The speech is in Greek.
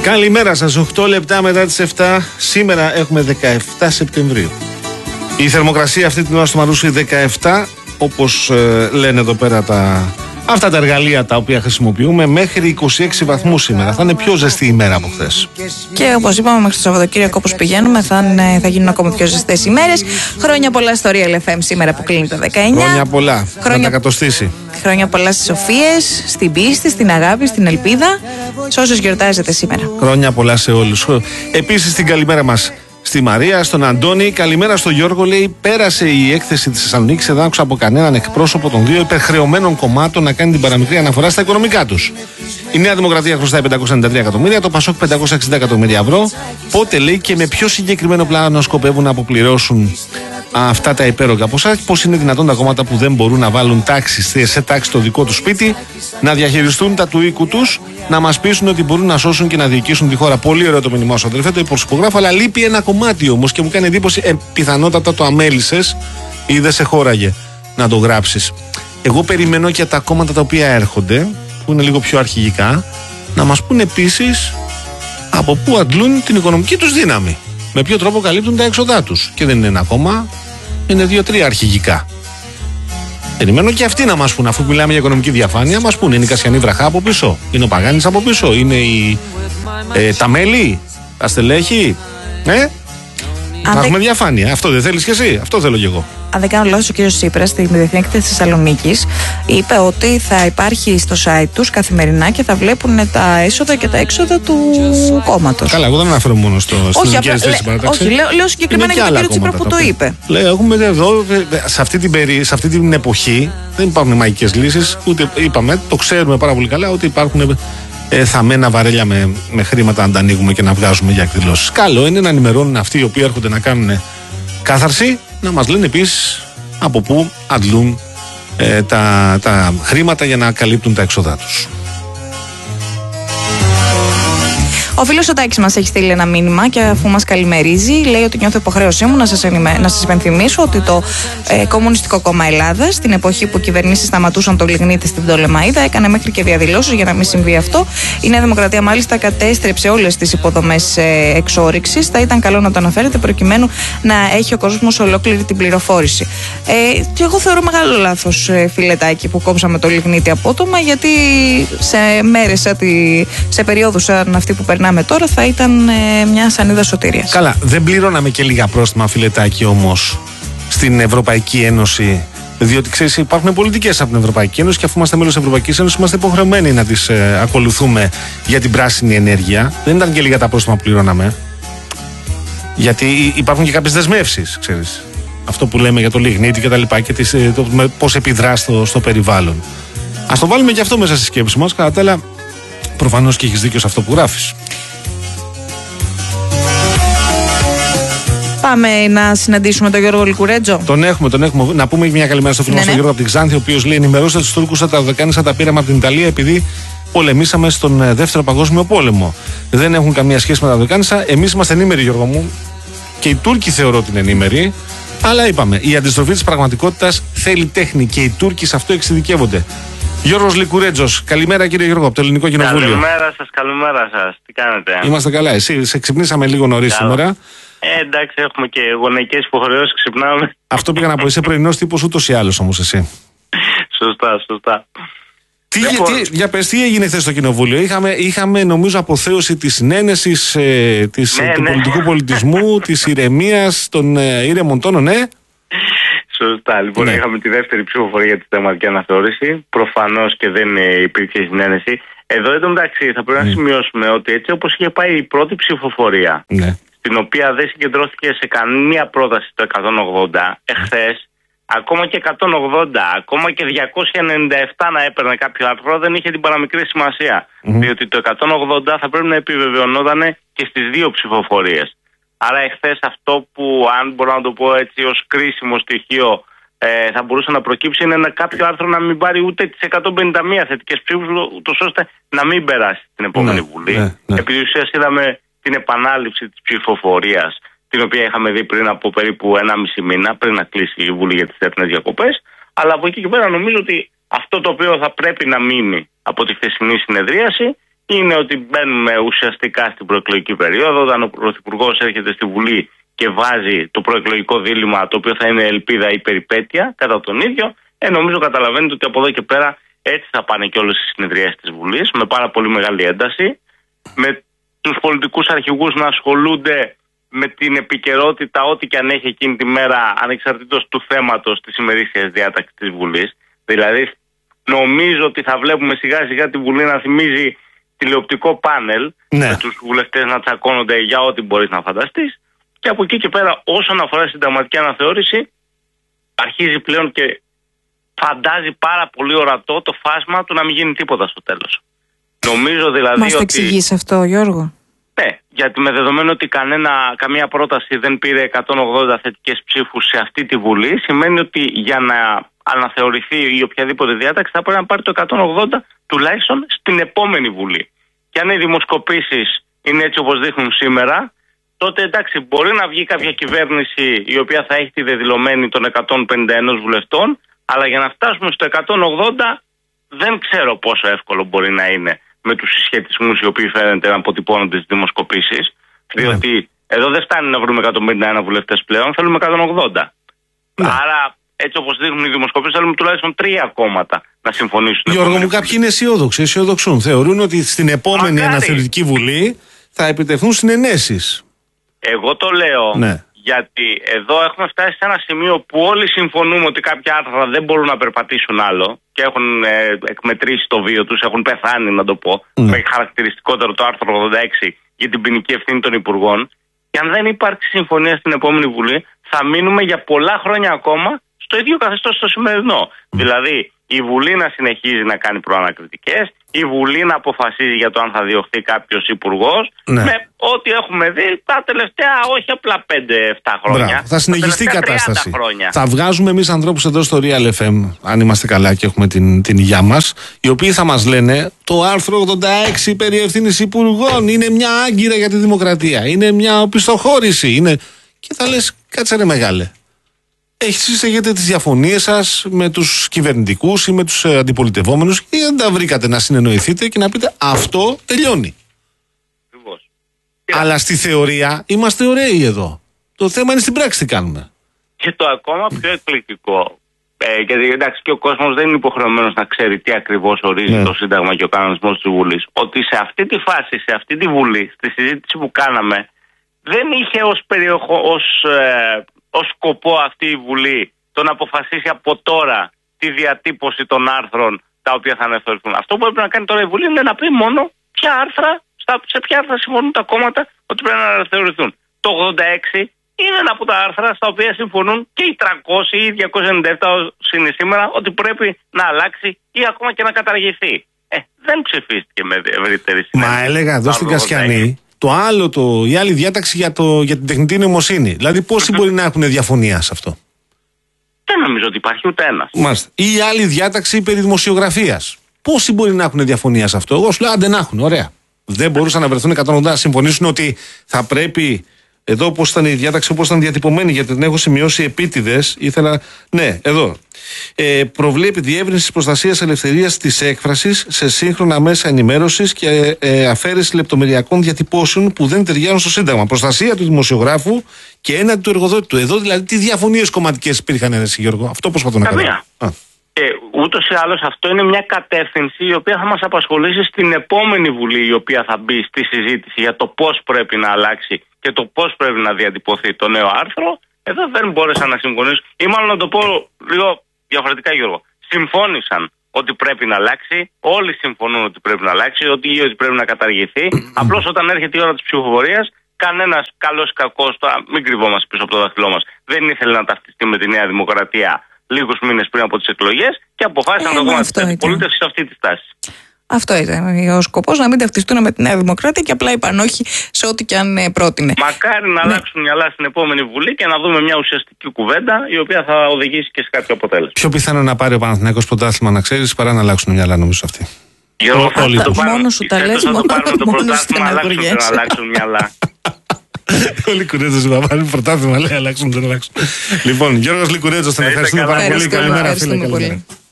Καλημέρα σας, 8 λεπτά μετά τις 7. Σήμερα έχουμε 17 Σεπτεμβρίου. Η θερμοκρασία αυτή την ώρα στο Μαρούσι 17, όπως λένε εδώ πέρα αυτά τα εργαλεία τα οποία χρησιμοποιούμε, μέχρι 26 βαθμούς σήμερα. Θα είναι πιο ζεστή ημέρα από χθες. Και όπως είπαμε, μέχρι το Σαββατοκύριακο όπως πηγαίνουμε θα γίνουν ακόμα πιο ζεστές ημέρες. Χρόνια πολλά στο Real FM σήμερα που κλείνει το 19. Χρόνια πολλά. Να τα κατοστήσει. Χρόνια πολλά στις σοφίες, στην πίστη, στην αγάπη, στην ελπίδα, σε όσους γιορτάζετε σήμερα. Χρόνια πολλά σε όλους. Επίσης την καλημέρα μας στη Μαρία, στον Αντώνη. Καλημέρα στο Γιώργο, λέει: πέρασε η έκθεση της Θεσσαλονίκης. Δεν άκουσα από κανέναν εκπρόσωπο των δύο υπερχρεωμένων κομμάτων να κάνει την παραμικρή αναφορά στα οικονομικά τους. Η Νέα Δημοκρατία χρωστάει 593 εκατομμύρια, το Πασόκ 560 εκατομμύρια ευρώ. Πότε, λέει, και με ποιο συγκεκριμένο πλάνο σκοπεύουν να αποπληρώσουν αυτά τα υπέρογκα ποσά? Πώς είναι δυνατόν τα κόμματα που δεν μπορούν να βάλουν τάξη σε τάξη το δικό του σπίτι, να διαχειριστούν τα του οίκου τους, να μας πείσουν ότι μπορούν να σώσουν και να διοικήσουν τη χώρα? Πολύ ωραίο το μήνυμά σου, αδερφέ, το υποσυπογράφω, αλλά λείπει ένα κομμάτι όμως και μου κάνει εντύπωση, πιθανότατα το αμέλησες ή δεν σε χώραγε να το γράψεις. Εγώ περιμένω και τα κόμματα τα οποία έρχονται, που είναι λίγο πιο αρχηγικά, να μας πούν επίσης από πού αντλούν την οικονομική τους δύναμη. Με ποιο τρόπο καλύπτουν τα έξοδά τους. Και δεν είναι ένα κόμμα, είναι 2-3 αρχηγικά. Περιμένω και αυτοί να μας πούν, αφού μιλάμε για οικονομική διαφάνεια, μας πούν: είναι η Κασιανή Βραχά από πίσω, είναι ο Παγάνης από πίσω, είναι τα μέλη, τα στελέχη. Να έχουμε διαφάνεια. Αυτό δεν θέλεις κι εσύ, αυτό θέλω κι εγώ. Αν δεν κάνω λάθος, ο κ. Τσίπρας στην Διεθνή Έκθεση της Θεσσαλονίκης είπε ότι θα υπάρχει στο site τους καθημερινά και θα βλέπουν τα έσοδα και τα έξοδα του κόμματος. Καλά, εγώ δεν αναφέρω μόνο στην Εθνική Αριστερή Συμπαράταξη. Όχι, λέω συγκεκριμένα για τον κ. Τσίπρα που το είπε. Λέω, έχουμε εδώ, σε αυτή την εποχή δεν υπάρχουν μαγικές λύσεις. Ούτε είπαμε, το ξέρουμε πάρα πολύ καλά, ότι υπάρχουν θαμμένα βαρέλια με χρήματα να τα ανοίγουμε και να βγάζουμε για εκδηλώσεις. Καλό είναι να ενημερώνουν αυτοί οι οποίοι έρχονται να κάνουν κάθαρση, να μας λένε επίσης από πού αντλούν τα χρήματα για να καλύπτουν τα έξοδά τους. Ο φίλος ο Τάκης μας έχει στείλει ένα μήνυμα και αφού μας καλημερίζει, λέει ότι νιώθω υποχρέωσή μου να σας υπενθυμίσω ότι το Κομμουνιστικό Κόμμα Ελλάδας, στην εποχή που κυβερνήσεις σταματούσαν το λιγνίτη στην Πτολεμαΐδα, έκανε μέχρι και διαδηλώσεις για να μην συμβεί αυτό. Η Νέα Δημοκρατία μάλιστα κατέστρεψε όλες τις υποδομές εξόρυξης. Θα ήταν καλό να το αναφέρετε προκειμένου να έχει ο κόσμος ολόκληρη την πληροφόρηση. Και εγώ θεωρώ μεγάλο λάθος, φίλε Τάκη, που κόψαμε το λιγνίτη απότομα, γιατί σε μέρες, σε περίοδους σαν αυτή που περνάμε τώρα, θα ήταν μια σανίδα σωτηρίας. Καλά, δεν πληρώναμε και λίγα πρόστιμα, φιλετάκι, όμως στην Ευρωπαϊκή Ένωση, διότι ξέρεις, υπάρχουν πολιτικές από την Ευρωπαϊκή Ένωση και αφού είμαστε μέλος της Ευρωπαϊκής Ένωσης, είμαστε υποχρεωμένοι να τις ακολουθούμε για την πράσινη ενέργεια. Δεν ήταν και λίγα τα πρόστιμα που πληρώναμε, γιατί υπάρχουν και κάποιες δεσμεύσεις, ξέρεις. Αυτό που λέμε για το λιγνίτη και τα λοιπά και πώς επιδρά στο περιβάλλον. Ας το βάλουμε και αυτό μέσα στη σκέψη μας. Κατά τα άλλα, προφανώς και έχεις δίκιο σε αυτό που γράφεις. Πάμε να συναντήσουμε τον Γιώργο Λικουρέτζο. Τον έχουμε. Να πούμε μια καλημέρα στο φίλο μας τον Γιώργο από την Ξάνθη, ο οποίος λέει: ενημερώστε τους Τούρκους ότι τα Δωδεκάνησα τα πήραμε από την Ιταλία επειδή πολεμήσαμε στον Δεύτερο Παγκόσμιο Πόλεμο. Δεν έχουν καμία σχέση με τα Δωδεκάνησα. Εμείς είμαστε ενήμεροι, Γιώργο μου, και οι Τούρκοι θεωρώ ότι είναι ενήμεροι. Αλλά είπαμε, η αντιστροφή της πραγματικότητας θέλει τέχνη και οι Τούρκοι σε αυτό εξειδικεύονται. Γιώργος Λικουρέτζος, καλημέρα κύριε Γιώργο από το Ελληνικό Κοινοβούλιο. Καλημέρα σας, τι κάνετε? Είμαστε καλά, εσύ σε ξυπνήσαμε λίγο νωρίς σήμερα. Εντάξει, έχουμε και γονεϊκές υποχρεώσεις, ξυπνάμε. Αυτό πήγα να πω, είσαι πρωινός τύπος ούτως ή άλλως όμως εσύ. Σωστά. Για πες, τι έγινε χθες στο Κοινοβούλιο? Είχαμε νομίζω αποθέωση της συνένεσης, του πολιτικού πολιτισμού, της ηρεμίας, των ήρεμων τόνων, ναι. Σωστά. Λοιπόν, είχαμε τη δεύτερη ψηφοφορία για τη θεματική αναθεώρηση. Προφανώς και δεν υπήρχε συνένεση. Εδώ εντωμεταξύ θα πρέπει να σημειώσουμε ότι έτσι όπως είχε πάει η πρώτη ψηφοφορία, στην οποία δεν συγκεντρώθηκε σε καμία πρόταση το 180, εχθές ακόμα και 180, ακόμα και 297 να έπαιρνε κάποιο άρθρο, δεν είχε την παραμικρή σημασία. Διότι το 180 θα πρέπει να επιβεβαιωνόταν και στις δύο ψηφοφορίες. Άρα εχθές αυτό που, αν μπορώ να το πω έτσι, ως κρίσιμο στοιχείο θα μπορούσε να προκύψει είναι κάποιο άρθρο να μην πάρει ούτε τις 151 θετικές ψήφους, ούτως ώστε να μην περάσει στην επόμενη Βουλή. Επειδή ουσιαστικά είδαμε την επανάληψη της ψηφοφορίας, την οποία είχαμε δει πριν από περίπου 1,5 μήνα, πριν να κλείσει η Βουλή για τις θερινές διακοπές. Αλλά από εκεί και πέρα νομίζω ότι αυτό το οποίο θα πρέπει να μείνει από τη χθεσινή συνεδρίαση είναι ότι μπαίνουμε ουσιαστικά στην προεκλογική περίοδο, όταν ο Πρωθυπουργός έρχεται στη Βουλή και βάζει το προεκλογικό δίλημμα, το οποίο θα είναι ελπίδα ή περιπέτεια, κατά τον ίδιο. Νομίζω καταλαβαίνετε ότι από εδώ και πέρα έτσι θα πάνε και όλες οι συνεδριές της Βουλής, με πάρα πολύ μεγάλη ένταση, με τους πολιτικούς αρχηγούς να ασχολούνται με την επικαιρότητα, ό,τι και αν έχει εκείνη τη μέρα, ανεξαρτήτως του θέματος της ημερήσιας διάταξης της Βουλής. Δηλαδή, νομίζω ότι θα βλέπουμε σιγά σιγά τη Βουλή να θυμίζει τηλεοπτικό πάνελ, με τους βουλευτές να τσακώνονται για ό,τι μπορείς να φανταστείς. Και από εκεί και πέρα, όσον αφορά τη συνταγματική αναθεώρηση, αρχίζει πλέον και φαντάζει πάρα πολύ ορατό το φάσμα του να μην γίνει τίποτα στο τέλος. Νομίζω δηλαδή. Μας το εξηγείς αυτό, Γιώργο? Ναι, γιατί με δεδομένο ότι καμία πρόταση δεν πήρε 180 θετικές ψήφους σε αυτή τη Βουλή, σημαίνει ότι για να αναθεωρηθεί η οποιαδήποτε διάταξη θα πρέπει να πάρει το 180 τουλάχιστον στην επόμενη Βουλή. Και αν οι δημοσκοπήσεις είναι έτσι όπως δείχνουν σήμερα, τότε εντάξει, μπορεί να βγει κάποια κυβέρνηση η οποία θα έχει τη δεδηλωμένη των 151 βουλευτών, αλλά για να φτάσουμε στο 180 δεν ξέρω πόσο εύκολο μπορεί να είναι με τους συσχετισμούς οι οποίοι φαίνεται να αποτυπώνονται στις δημοσκοπήσεις. Διότι εδώ δεν φτάνει να βρούμε 151 βουλευτές πλέον, θέλουμε 180. Άρα, έτσι όπως δείχνουν οι δημοσκοπήσεις, θέλουμε τουλάχιστον 3 κόμματα να συμφωνήσουν. Γιώργο μου, κάποιοι είναι αισιόδοξοι, αισιοδοξούν. Θεωρούν ότι στην επόμενη αναθεωρητική Βουλή θα επιτευχθούν συνενέσεις. Εγώ το λέω. Ναι. Γιατί εδώ έχουμε φτάσει σε ένα σημείο που όλοι συμφωνούμε ότι κάποια άρθρα δεν μπορούν να περπατήσουν άλλο και έχουν εκμετρήσει το βίο τους, έχουν πεθάνει, να το πω. Με χαρακτηριστικότερο το άρθρο 86 για την ποινική ευθύνη των υπουργών. Και αν δεν υπάρξει συμφωνία στην επόμενη Βουλή, θα μείνουμε για πολλά χρόνια ακόμα στο ίδιο καθεστώς στο σημερινό. Δηλαδή, η Βουλή να συνεχίζει να κάνει προανακριτικές, η Βουλή να αποφασίζει για το αν θα διωχθεί κάποιος υπουργός, με ό,τι έχουμε δει τα τελευταία, όχι απλά 5-7 χρόνια. Μπράβο. Θα συνεχιστεί η κατάσταση. Θα βγάζουμε εμείς ανθρώπους εδώ στο Real FM, αν είμαστε καλά και έχουμε την υγειά μας, οι οποίοι θα μας λένε το άρθρο 86 περί ευθύνης υπουργών είναι μια άγκυρα για τη δημοκρατία, είναι μια οπισθοχώρηση. Και θα λες, κάτσε ρε μεγάλε. Εσείς έχετε τις διαφωνίες σας με τους κυβερνητικούς ή με τους αντιπολιτευόμενους και δεν τα βρήκατε να συνεννοηθείτε και να πείτε αυτό τελειώνει. Ακριβώς. Αλλά στη θεωρία είμαστε ωραίοι εδώ. Το θέμα είναι στην πράξη τι κάνουμε. Και το ακόμα πιο εκπληκτικό, γιατί εντάξει και ο κόσμος δεν είναι υποχρεωμένος να ξέρει τι ακριβώς ορίζει το Σύνταγμα και ο κανονισμός της Βουλής, ότι σε αυτή τη φάση, σε αυτή τη Βουλή, στη συζήτηση που κάναμε, δεν είχε ως σκοπό αυτή η Βουλή το να αποφασίσει από τώρα τη διατύπωση των άρθρων τα οποία θα αναθεωρηθούν. Αυτό που πρέπει να κάνει τώρα η Βουλή είναι να πει μόνο σε ποια άρθρα συμφωνούν τα κόμματα ότι πρέπει να αναθεωρηθούν. Το 86 είναι ένα από τα άρθρα στα οποία συμφωνούν και οι 300 ή οι 297 είναι σήμερα ότι πρέπει να αλλάξει ή ακόμα και να καταργηθεί. Δεν ψηφίστηκε με ευρύτερη συνένεση. Μα έλεγα εδώ στην Κασιανή η άλλη διάταξη για την τεχνητή νοημοσύνη. Δηλαδή, πόσοι μπορεί να έχουν διαφωνία σε αυτό? Δεν νομίζω ότι υπάρχει ούτε ένας. Μάλιστα. Ή η άλλη διάταξη περί δημοσιογραφίας. Πόσοι μπορεί να έχουν διαφωνία σε αυτό? Εγώ σου λέω, άντε να έχουν, ωραία. Δεν μπορούσαν να βρεθούν 180 να συμφωνήσουν ότι θα πρέπει. Εδώ όπως ήταν η διάταξη, όπως ήταν διατυπωμένη, γιατί την έχω σημειώσει επίτηδες, ήθελα. Ναι, εδώ. Προβλέπει διεύρυνση της προστασίας ελευθερίας της έκφρασης σε σύγχρονα μέσα ενημέρωσης και αφαίρεση λεπτομεριακών διατυπώσεων που δεν ταιριάζουν στο Σύνταγμα. Προστασία του δημοσιογράφου και έναντι του εργοδότη του. Εδώ δηλαδή τι διαφωνίες κομματικές υπήρχαν, Γιώργο? Αυτό προσπαθώ να κάνω. Ούτως ή άλλως αυτό είναι μια κατεύθυνση η οποία θα μας απασχολήσει στην επόμενη Βουλή, η οποία θα μπει στη συζήτηση για το πώς πρέπει να αλλάξει και το πώς πρέπει να διατυπωθεί το νέο άρθρο. Εδώ δεν μπόρεσαν να συμφωνήσουν, ή μάλλον να το πω λίγο διαφορετικά, Γιώργο. Συμφώνησαν ότι πρέπει να αλλάξει, όλοι συμφωνούν ότι πρέπει να αλλάξει, ότι πρέπει να καταργηθεί. Απλώς όταν έρχεται η ώρα της ψηφοφορίας, κανένας καλός ή κακός, τώρα μην κρυβόμαστε πίσω από το δάχτυλό μας, δεν ήθελε να ταυτιστεί με τη Νέα Δημοκρατία λίγους μήνες πριν από τις εκλογές και αποφάσισαν το κόμμα της αντιπολίτευσης σε αυτή τη στάση. Αυτό ήταν ο σκοπός, να μην ταυτιστούν με τη Νέα Δημοκρατία και απλά είπαν όχι σε ό,τι και αν πρότεινε. Μακάρι να αλλάξουν μυαλά στην επόμενη Βουλή και να δούμε μια ουσιαστική κουβέντα η οποία θα οδηγήσει και σε κάποιο αποτέλεσμα. Πιο πιθανό να πάρει ο Παναθηναϊκός πρωτάθλημα, να ξέρεις, παρά να αλλάξουν μυαλά, νομίζω αυτοί. Μόνο σου τα λες, μόνο σου να αλλάξουν μυαλά. Ο Λικουρέτζος είπα, πάρει πρωτάθλημα, λέει αλλάξουν, δεν αλλάξουν. Λοιπόν, Γιώργος Λικουρέτζος, τον ευχαριστούμε πάρα πολύ. Καλημέρα, φίλε.